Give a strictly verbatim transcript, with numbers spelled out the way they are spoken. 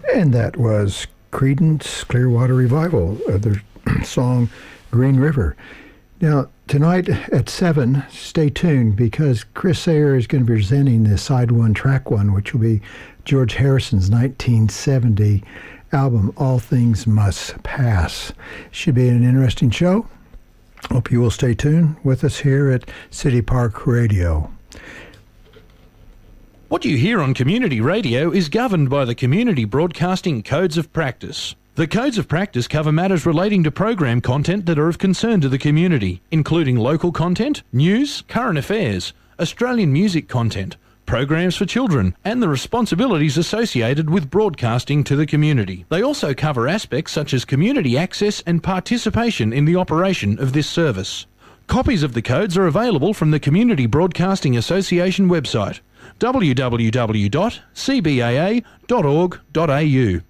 And that was Creedence Clearwater Revival, uh, their song Green River. Now, tonight at seven, stay tuned because Chris Sayer is going to be presenting the side one, track one, which will be George Harrison's nineteen seventy album, All Things Must Pass. Should be an interesting show. Hope you will stay tuned with us here at City Park Radio. What you hear on community radio is governed by the Community Broadcasting Codes of Practice. The Codes of Practice cover matters relating to program content that are of concern to the community, including local content, news, current affairs, Australian music content, programs for children, and the responsibilities associated with broadcasting to the community. They also cover aspects such as community access and participation in the operation of this service. Copies of the codes are available from the Community Broadcasting Association website, w w w dot c b a a dot org dot a u.